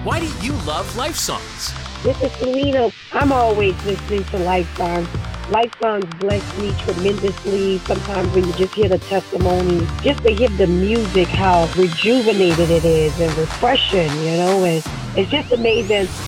Why do you love Life Songs? This is Selena. I'm always listening to Life Songs. Life Songs bless me tremendously. Sometimes when you just hear the testimony, just to hear the music, how rejuvenated it is and refreshing, and it's just amazing.